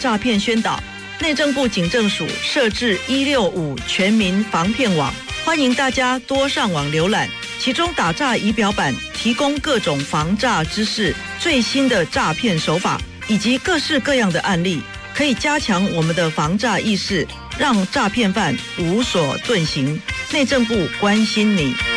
诈骗宣导。内政部警政署设置165全民防骗网，欢迎大家多上网浏览，其中打诈仪表板提供各种防诈知识、最新的诈骗手法以及各式各样的案例，可以加强我们的防诈意识，让诈骗犯无所遁形。内政部关心你。